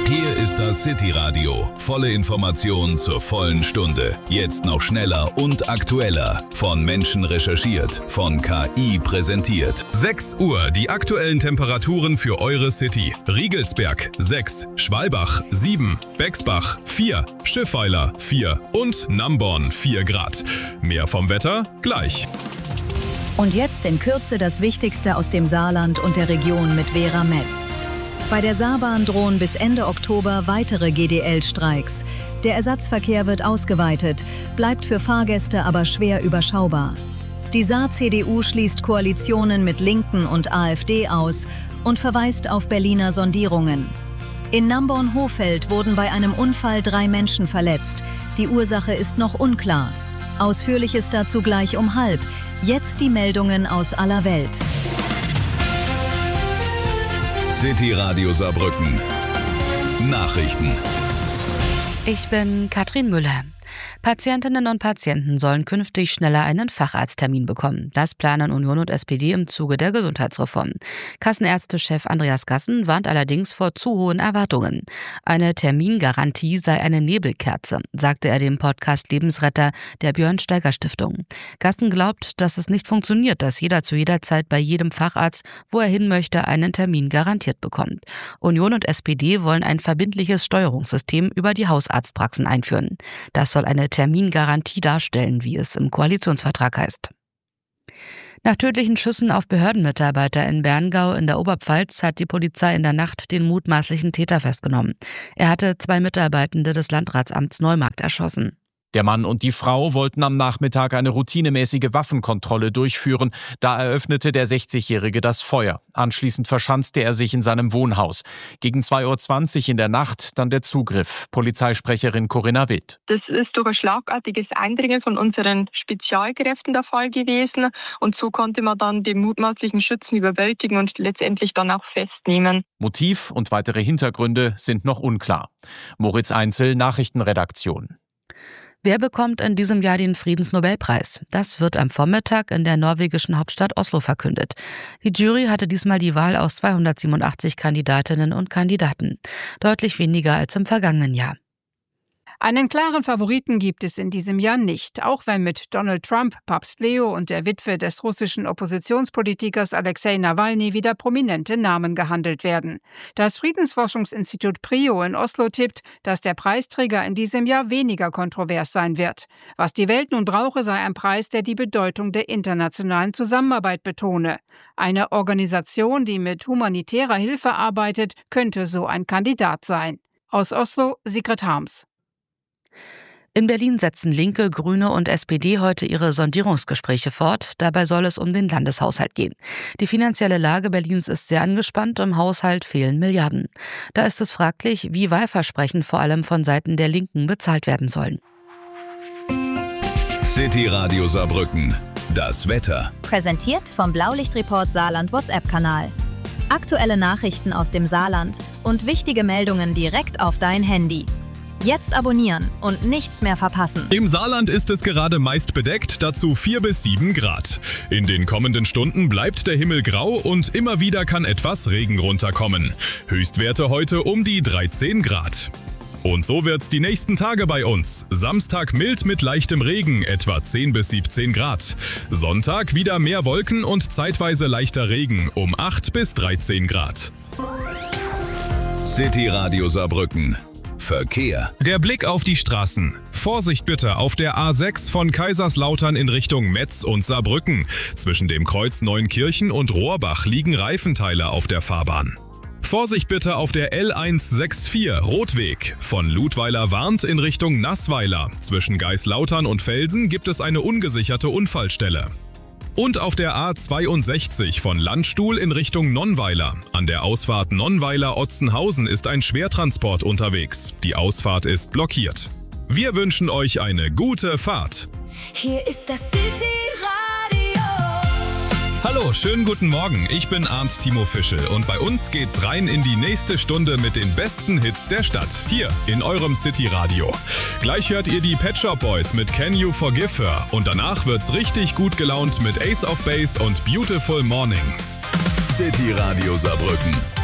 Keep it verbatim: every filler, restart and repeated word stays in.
Hier ist das City Radio. Volle Informationen zur vollen Stunde. Jetzt noch schneller und aktueller. Von Menschen recherchiert, von K I präsentiert. sechs Uhr, die aktuellen Temperaturen für eure City. Riegelsberg sechs, Schwalbach sieben, Bexbach vier, Schiffweiler vier und Namborn vier Grad. Mehr vom Wetter gleich. Und jetzt in Kürze das Wichtigste aus dem Saarland und der Region mit Vera Metz. Bei der Saarbahn drohen bis Ende Oktober weitere G D L-Streiks. Der Ersatzverkehr wird ausgeweitet, bleibt für Fahrgäste aber schwer überschaubar. Die Saar-C D U schließt Koalitionen mit Linken und AfD aus und verweist auf Berliner Sondierungen. In Namborn-Hohfeld wurden bei einem Unfall drei Menschen verletzt. Die Ursache ist noch unklar. Ausführliches dazu gleich um halb. Jetzt die Meldungen aus aller Welt. City Radio Saarbrücken. Nachrichten. Ich bin Katrin Müller. Patientinnen und Patienten sollen künftig schneller einen Facharzttermin bekommen. Das planen Union und S P D im Zuge der Gesundheitsreform. Kassenärztechef Andreas Gassen warnt allerdings vor zu hohen Erwartungen. Eine Termingarantie sei eine Nebelkerze, sagte er dem Podcast Lebensretter der Björn-Steiger-Stiftung. Gassen glaubt, dass es nicht funktioniert, dass jeder zu jeder Zeit bei jedem Facharzt, wo er hin möchte, einen Termin garantiert bekommt. Union und S P D wollen ein verbindliches Steuerungssystem über die Hausarztpraxen einführen. Das soll eine Termingarantie darstellen, wie es im Koalitionsvertrag heißt. Nach tödlichen Schüssen auf Behördenmitarbeiter in Berngau in der Oberpfalz hat die Polizei in der Nacht den mutmaßlichen Täter festgenommen. Er hatte zwei Mitarbeitende des Landratsamts Neumarkt erschossen. Der Mann und die Frau wollten am Nachmittag eine routinemäßige Waffenkontrolle durchführen. Da eröffnete der sechzigjährige das Feuer. Anschließend verschanzte er sich in seinem Wohnhaus. Gegen zwei Uhr zwanzig in der Nacht dann der Zugriff. Polizeisprecherin Corinna Wild. Das ist durch ein schlagartiges Eindringen von unseren Spezialkräften der Fall gewesen. Und so konnte man dann den mutmaßlichen Schützen überwältigen und letztendlich dann auch festnehmen. Motiv und weitere Hintergründe sind noch unklar. Moritz Einzel, Nachrichtenredaktion. Wer bekommt in diesem Jahr den Friedensnobelpreis? Das wird am Vormittag in der norwegischen Hauptstadt Oslo verkündet. Die Jury hatte diesmal die Wahl aus zweihundertsiebenundachtzig Kandidatinnen und Kandidaten. Deutlich weniger als im vergangenen Jahr. Einen klaren Favoriten gibt es in diesem Jahr nicht, auch wenn mit Donald Trump, Papst Leo und der Witwe des russischen Oppositionspolitikers Alexei Nawalny wieder prominente Namen gehandelt werden. Das Friedensforschungsinstitut PRIO in Oslo tippt, dass der Preisträger in diesem Jahr weniger kontrovers sein wird. Was die Welt nun brauche, sei ein Preis, der die Bedeutung der internationalen Zusammenarbeit betone. Eine Organisation, die mit humanitärer Hilfe arbeitet, könnte so ein Kandidat sein. Aus Oslo, Sigrid Harms. In Berlin setzen Linke, Grüne und S P D heute ihre Sondierungsgespräche fort. Dabei soll es um den Landeshaushalt gehen. Die finanzielle Lage Berlins ist sehr angespannt, im Haushalt fehlen Milliarden. Da ist es fraglich, wie Wahlversprechen vor allem von Seiten der Linken bezahlt werden sollen. City Radio Saarbrücken. Das Wetter. Präsentiert vom Blaulichtreport Saarland WhatsApp-Kanal. Aktuelle Nachrichten aus dem Saarland und wichtige Meldungen direkt auf dein Handy. Jetzt abonnieren und nichts mehr verpassen. Im Saarland ist es gerade meist bedeckt, dazu vier bis sieben Grad. In den kommenden Stunden bleibt der Himmel grau und immer wieder kann etwas Regen runterkommen. Höchstwerte heute um die dreizehn Grad. Und so wird's die nächsten Tage bei uns. Samstag mild mit leichtem Regen, etwa zehn bis siebzehn Grad. Sonntag wieder mehr Wolken und zeitweise leichter Regen, um acht bis dreizehn Grad. City Radio Saarbrücken. Verkehr. Der Blick auf die Straßen. Vorsicht bitte auf der A sechs von Kaiserslautern in Richtung Metz und Saarbrücken. Zwischen dem Kreuz Neunkirchen und Rohrbach liegen Reifenteile auf der Fahrbahn. Vorsicht bitte auf der L hundertvierundsechzig Rotweg. Von Ludweiler-Warnt in Richtung Nassweiler. Zwischen Geislautern und Velsen gibt es eine ungesicherte Unfallstelle. Und auf der A zweiundsechzig von Landstuhl in Richtung Nonnweiler. An der Ausfahrt Nonnweiler-Otzenhausen ist ein Schwertransport unterwegs. Die Ausfahrt ist blockiert. Wir wünschen euch eine gute Fahrt. Hier ist das City Radio. Hallo, schönen guten Morgen. Ich bin Arndt Timo Fischel und bei uns geht's rein in die nächste Stunde mit den besten Hits der Stadt. Hier in eurem City Radio. Gleich hört ihr die Pet Shop Boys mit Can You Forgive Her und danach wird's richtig gut gelaunt mit Ace of Base und Beautiful Morning. City Radio Saarbrücken.